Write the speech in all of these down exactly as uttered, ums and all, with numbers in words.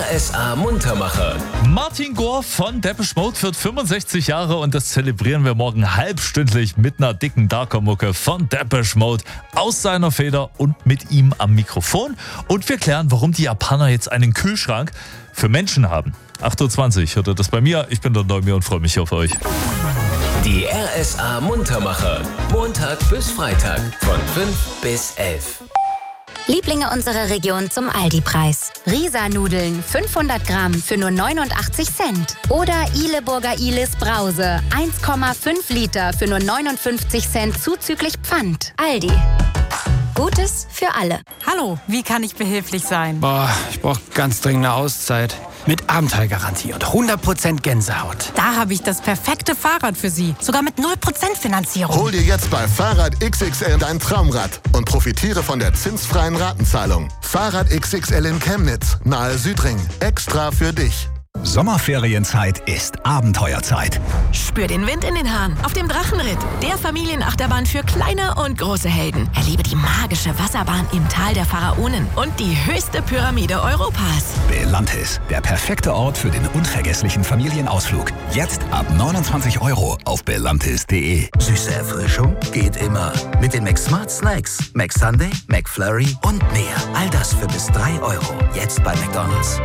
R S A Muntermacher. Martin Gore von Depeche Mode wird fünfundsechzig Jahre und das zelebrieren wir morgen halbstündlich mit einer dicken Darker-Mucke von Depeche Mode aus seiner Feder und mit ihm am Mikrofon. Und wir klären, warum die Japaner jetzt einen Kühlschrank für Menschen haben. acht Uhr zwanzig hört ihr das bei mir. Ich bin der Neumir und freue mich auf euch. Die R S A Muntermacher. Montag bis Freitag von fünf bis elf. Lieblinge unserer Region zum Aldi-Preis. Risa-Nudeln fünfhundert Gramm für nur neunundachtzig Cent. Oder Ileburger Ilis Brause eins Komma fünf Liter für nur neunundfünfzig Cent zuzüglich Pfand. Aldi. Gutes für alle. Hallo, wie kann ich behilflich sein? Boah, ich brauche ganz dringend eine Auszeit. Mit Abenteuergarantie und hundert Prozent Gänsehaut. Da habe ich das perfekte Fahrrad für Sie. Sogar mit null Prozent Finanzierung. Hol dir jetzt bei Fahrrad X X L dein Traumrad und profitiere von der zinsfreien Ratenzahlung. Fahrrad X X L in Chemnitz, nahe Südring. Extra für dich. Sommerferienzeit ist Abenteuerzeit. Spür den Wind in den Haaren auf dem Drachenritt. Der Familienachterbahn für kleine und große Helden. Erlebe die magische Wasserbahn im Tal der Pharaonen und die höchste Pyramide Europas. Belantis, der perfekte Ort für den unvergesslichen Familienausflug. Jetzt ab neunundzwanzig Euro auf belantis punkt de. Süße Erfrischung geht immer. Mit den McSmart Snacks. McSunday, McFlurry und mehr. All das für bis drei Euro. Jetzt bei McDonald's.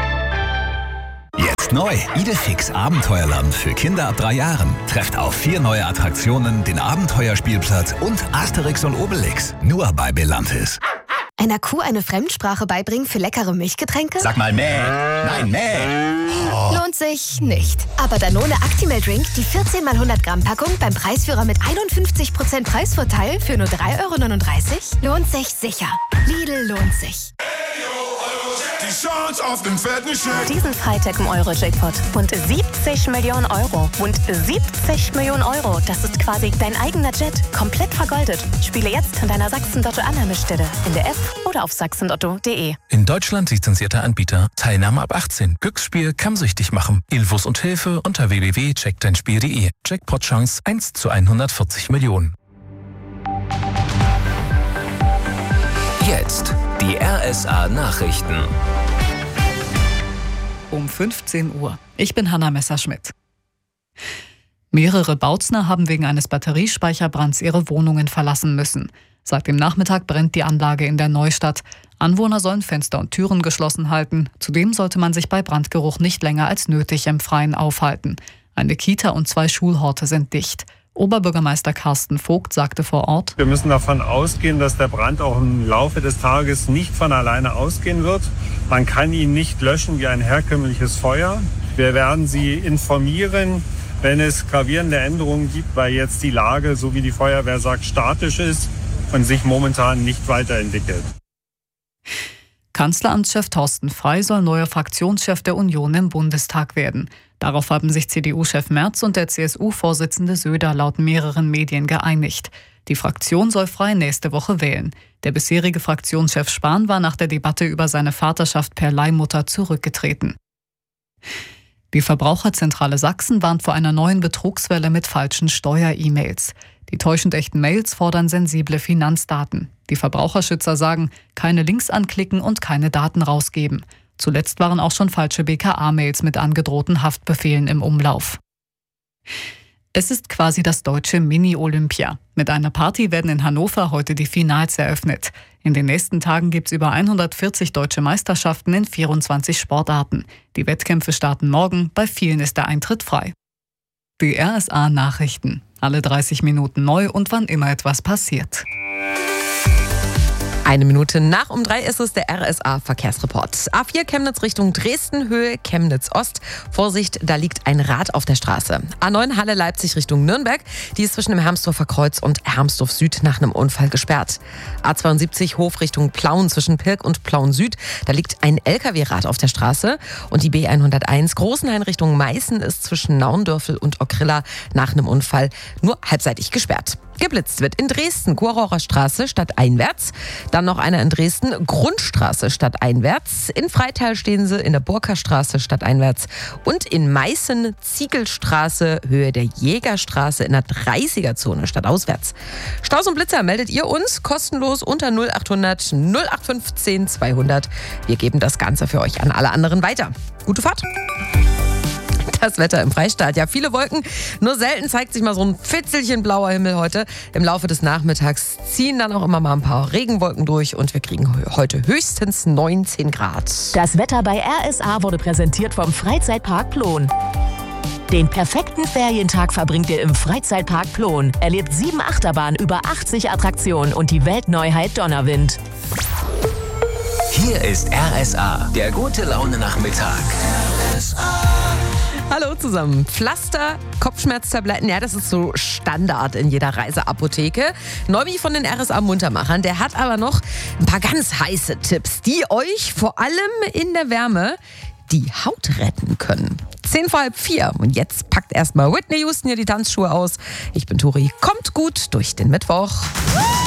Jetzt neu, Idefix Abenteuerland für Kinder ab drei Jahren. Trefft auf vier neue Attraktionen, den Abenteuerspielplatz und Asterix und Obelix. Nur bei Belantis. Einer Kuh eine Fremdsprache beibringen für leckere Milchgetränke? Sag mal mäh. Nein, mäh. Oh. Lohnt sich nicht. Aber Danone Actimel Drink, die vierzehn mal hundert Gramm Packung beim Preisführer mit einundfünfzig Prozent Preisvorteil für nur drei Euro neununddreißig, lohnt sich sicher. Lidl lohnt sich. Die Chance auf den fetten Scheck. Diesen Freitag im Euro-Jackpot. Und siebzig Millionen Euro. Und siebzig Millionen Euro. Das ist quasi dein eigener Jet. Komplett vergoldet. Spiele jetzt an deiner Sachsen-Lotto-Annahmestelle. In der App oder auf sachsenlotto punkt de. In Deutschland lizenzierter Anbieter. Teilnahme ab achtzehn. Glücksspiel kann süchtig machen. Infos und Hilfe unter w w w punkt check dein spiel punkt de. Jackpot-Chance eins zu hundertvierzig Millionen. Jetzt die R S A Nachrichten. Um fünfzehn Uhr. Ich bin Hanna Messerschmidt. Mehrere Bautzner haben wegen eines Batteriespeicherbrands ihre Wohnungen verlassen müssen. Seit dem Nachmittag brennt die Anlage in der Neustadt. Anwohner sollen Fenster und Türen geschlossen halten. Zudem sollte man sich bei Brandgeruch nicht länger als nötig im Freien aufhalten. Eine Kita und zwei Schulhorte sind dicht. Oberbürgermeister Carsten Vogt sagte vor Ort: Wir müssen davon ausgehen, dass der Brand auch im Laufe des Tages nicht von alleine ausgehen wird. Man kann ihn nicht löschen wie ein herkömmliches Feuer. Wir werden Sie informieren, wenn es gravierende Änderungen gibt, weil jetzt die Lage, so wie die Feuerwehr sagt, statisch ist und sich momentan nicht weiterentwickelt. Kanzleramtschef Thorsten Frey soll neuer Fraktionschef der Union im Bundestag werden. Darauf haben sich C D U-Chef Merz und der C S U-Vorsitzende Söder laut mehreren Medien geeinigt. Die Fraktion soll Frey nächste Woche wählen. Der bisherige Fraktionschef Spahn war nach der Debatte über seine Vaterschaft per Leihmutter zurückgetreten. Die Verbraucherzentrale Sachsen warnt vor einer neuen Betrugswelle mit falschen Steuer-E-Mails. Die täuschend echten Mails fordern sensible Finanzdaten. Die Verbraucherschützer sagen, keine Links anklicken und keine Daten rausgeben. Zuletzt waren auch schon falsche B K A-Mails mit angedrohten Haftbefehlen im Umlauf. Es ist quasi das deutsche Mini-Olympia. Mit einer Party werden in Hannover heute die Finals eröffnet. In den nächsten Tagen gibt es über hundertvierzig deutsche Meisterschaften in vierundzwanzig Sportarten. Die Wettkämpfe starten morgen, bei vielen ist der Eintritt frei. Die R S A-Nachrichten. Alle dreißig Minuten neu und wann immer etwas passiert. Eine Minute nach um drei ist es der R S A-Verkehrsreport. A vier Chemnitz Richtung Dresden, Höhe Chemnitz Ost. Vorsicht, da liegt ein Rad auf der Straße. A neun Halle Leipzig Richtung Nürnberg. Die ist zwischen dem Hermsdorfer Kreuz und Hermsdorf Süd nach einem Unfall gesperrt. A zweiundsiebzig Hof Richtung Plauen zwischen Pirk und Plauen Süd. Da liegt ein L K W-Rad auf der Straße. Und die B hunderteins Großenhain Richtung Meißen ist zwischen Naundörfel und Ockrilla nach einem Unfall nur halbseitig gesperrt. Geblitzt wird in Dresden, Chorauer Straße stadteinwärts. Dann noch einer in Dresden, Grundstraße stadteinwärts. In Freital stehen sie in der Burkerstraße stadteinwärts. Und in Meißen, Ziegelstraße, Höhe der Jägerstraße in der dreißiger-Zone stadtauswärts. Staus und Blitzer meldet ihr uns kostenlos unter null achthundert null acht fünfzehn zweihundert. Wir geben das Ganze für euch an alle anderen weiter. Gute Fahrt! Das Wetter im Freistaat. Ja, viele Wolken. Nur selten zeigt sich mal so ein Fitzelchen blauer Himmel heute. Im Laufe des Nachmittags ziehen dann auch immer mal ein paar Regenwolken durch und wir kriegen heute höchstens neunzehn Grad. Das Wetter bei R S A wurde präsentiert vom Freizeitpark Plon. Den perfekten Ferientag verbringt ihr im Freizeitpark Plon. Erlebt sieben Achterbahnen, über achtzig Attraktionen und die Weltneuheit Donnerwind. Hier ist R S A, der gute Laune-Nachmittag. R S A. Hallo zusammen. Pflaster, Kopfschmerztabletten, ja, das ist so Standard in jeder Reiseapotheke. Neubi von den R S A-Muntermachern, der hat aber noch ein paar ganz heiße Tipps, die euch vor allem in der Wärme die Haut retten können. Zehn vor halb vier. Und jetzt packt erstmal Whitney Houston hier die Tanzschuhe aus. Ich bin Tori. Kommt gut durch den Mittwoch.